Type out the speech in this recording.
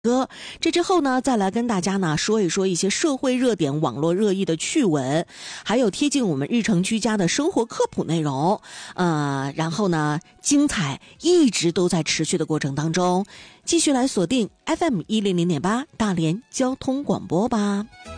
歌，这之后呢，再来跟大家呢说一说一些社会热点、网络热议的趣闻，还有贴近我们日常居家的生活科普内容。然后呢，精彩一直都在持续的过程当中，继续来锁定 FM100.8大连交通广播吧。